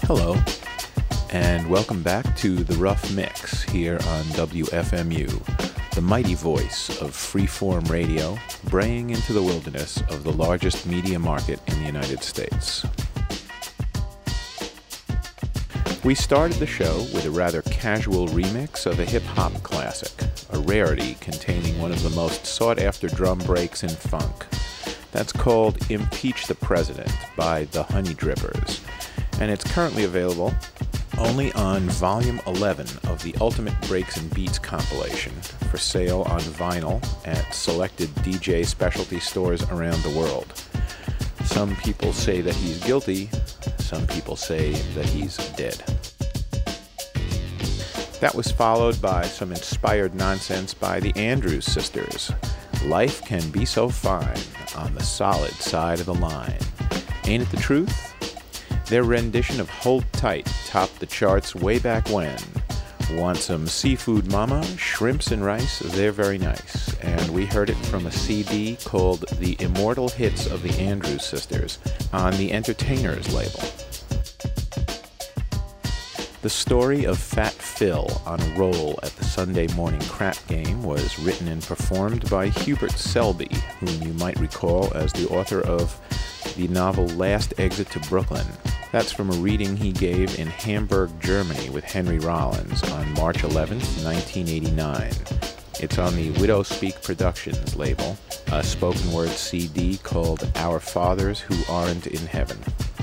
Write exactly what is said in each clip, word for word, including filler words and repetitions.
Hello, and welcome back to The Rough Mix here on W F M U, the mighty voice of freeform radio, braying into the wilderness of the largest media market in the United States. We started the show with a rather casual remix of a hip-hop classic, a rarity containing one of the most sought-after drum breaks in funk. That's called Impeach the President by the Honey Drippers, and it's currently available only on Volume eleven of the Ultimate Breaks and Beats compilation, for sale on vinyl at selected D J specialty stores around the world. Some people say that he's guilty, some people say that he's dead. That was followed by some inspired nonsense by the Andrews Sisters. Life can be so fine on the solid side of the line. Ain't it the truth? Their rendition of Hold Tight topped the charts way back when. Want some seafood mama? Shrimps and rice, they're very nice. And we heard it from a C D called The Immortal Hits of the Andrews Sisters on the Entertainers label. The story of Fat Phil on a roll at the Sunday morning crap game was written and performed by Hubert Selby, whom you might recall as the author of the novel Last Exit to Brooklyn. That's from a reading he gave in Hamburg, Germany with Henry Rollins on March eleventh, nineteen eighty-nine. It's on the Widow Speak Productions label, a spoken word C D called Our Fathers Who Aren't in Heaven.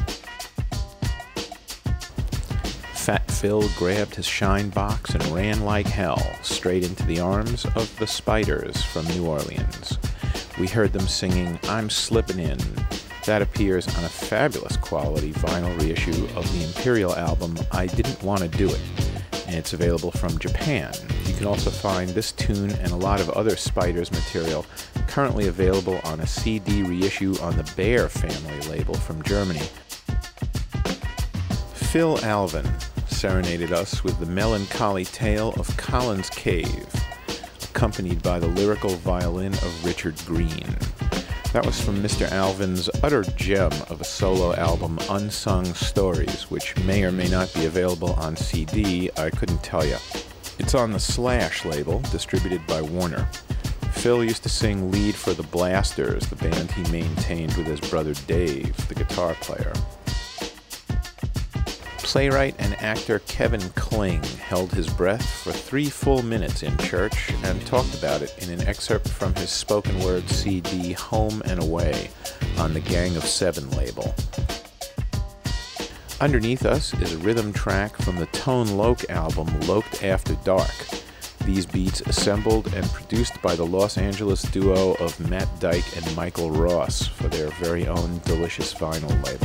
Fat Phil grabbed his shine box and ran like hell straight into the arms of the Spiders from New Orleans. We heard them singing I'm Slippin' In. That appears on a fabulous quality vinyl reissue of the Imperial album I Didn't Want to Do It, and it's available from Japan. You can also find this tune and a lot of other Spiders material currently available on a C D reissue on the Bear family label from Germany. Phil Alvin serenaded us with the melancholy tale of Colin's Cave, accompanied by the lyrical violin of Richard Green. That was from Mister Alvin's utter gem of a solo album, Unsung Stories, which may or may not be available on C D, I couldn't tell you. It's on the Slash label, distributed by Warner. Phil used to sing lead for the Blasters, the band he maintained with his brother Dave, the guitar player. Playwright and actor Kevin Kling held his breath for three full minutes in church and talked about it in an excerpt from his spoken word C D Home and Away on the Gang of Seven label. Underneath us is a rhythm track from the Tone Loc album Loked After Dark. These beats assembled and produced by the Los Angeles duo of Matt Dyke and Michael Ross for their very own delicious vinyl label.